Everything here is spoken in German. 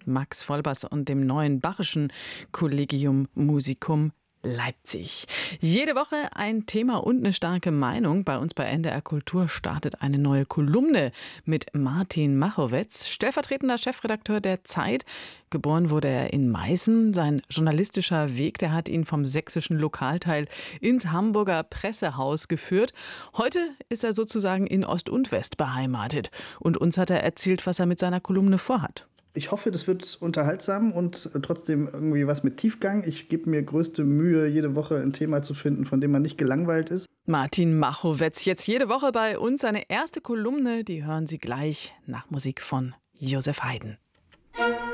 mit Max Vollbers und dem neuen Bachischen Collegium Musicum Leipzig. Jede Woche ein Thema und eine starke Meinung. Bei uns bei NDR Kultur startet eine neue Kolumne mit Martin Machowetz, stellvertretender Chefredakteur der Zeit. Geboren wurde er in Meißen. Sein journalistischer Weg, der hat ihn vom sächsischen Lokalteil ins Hamburger Pressehaus geführt. Heute ist er sozusagen in Ost und West beheimatet. Und uns hat er erzählt, was er mit seiner Kolumne vorhat. Ich hoffe, das wird unterhaltsam und trotzdem irgendwie was mit Tiefgang. Ich gebe mir größte Mühe, jede Woche ein Thema zu finden, von dem man nicht gelangweilt ist. Martin Machowetz, jetzt jede Woche bei uns. Seine erste Kolumne, die hören Sie gleich nach Musik von Josef Haydn.